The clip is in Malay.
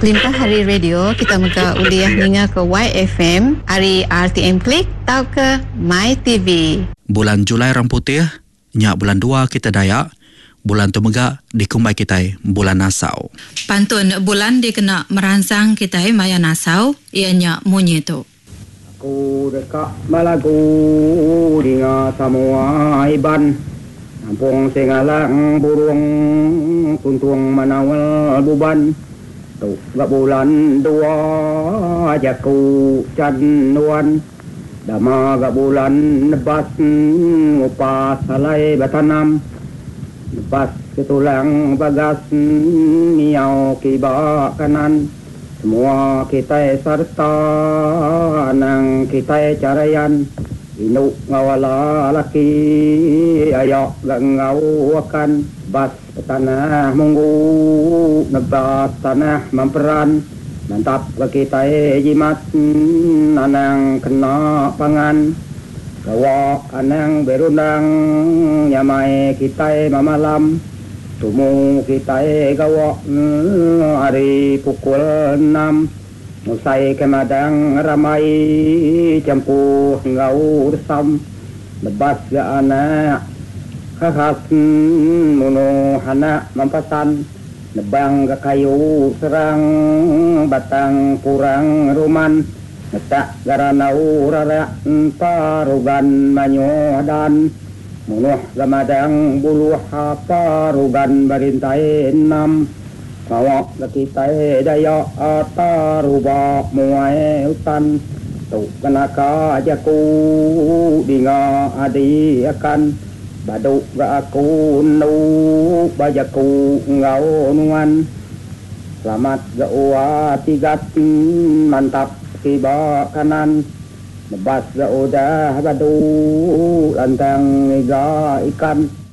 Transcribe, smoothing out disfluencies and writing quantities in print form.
Limpah Hari Radio, kita muka uliah ninga ke YFM, hari RTM Klik, tau ke My TV. Bulan Julai Ramputih, nyak bulan 2 kita Dayak, bulan tu megak dikumbai kita bulan Nasau. Pantun bulan dikena merangsang kita maya Nasau, ianya munyi tu. Aku dekat Malagu dengan semua iban. Kampung Singalang burung tuntung manawal buban. Tu gak bulan 2 jaku canduan. Dama gak bulan nebas ngupas salai batanam. Lepas ketulang bagas niau kibak kanan. Semua kita serta nang kita carayan. Inuk ngawala laki ayak gak ngawakan. Bas tanah munggu nebas tanah memperan. Mantap kita jimat anang kena pangan. Gawak anang berundang nyamai kita mamalam. Tumu kita gawak hari pukul 6. Musai kemadang ramai campuh ngau resam. Lebas ga anak khas munu anak mampasan. Nebang ga kayu serang batang kurang ruman. Netak garanau rarak parugan manyodan. Munuh gamadang buluh parugan barintai 6. Kawak kita daya atarubak muai hutan. Tu kenaka jaku dinga adi akan. Baduk ga aku nu bajaku ngau nuan. Selamat ga uwa tigat mantap kiba kanan. Lebas ga udah badu lantang iga ikan.